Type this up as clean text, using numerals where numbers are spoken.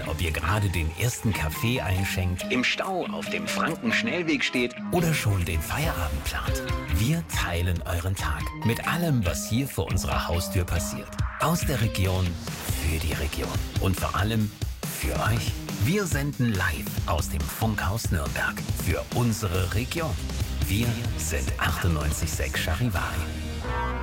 ob ihr gerade den ersten Kaffee einschenkt, im Stau auf dem Franken-Schnellweg steht oder schon den Feierabend plant. Wir teilen euren Tag mit allem, was hier vor unserer Haustür passiert. Aus der Region, für die Region und vor allem für euch. Wir senden live aus dem Funkhaus Nürnberg für unsere Region. Wir sind 98.6 Charivari.